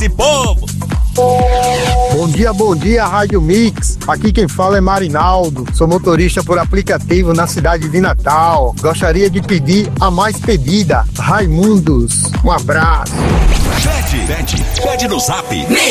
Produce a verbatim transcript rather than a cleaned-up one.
esse povo. Bom dia, bom dia, Rádio Mix. Aqui quem fala é Marinaldo. Sou motorista por aplicativo na cidade de Natal. Gostaria de pedir a mais pedida, Raimundos. Um abraço. Pede, pede, pede no Zap.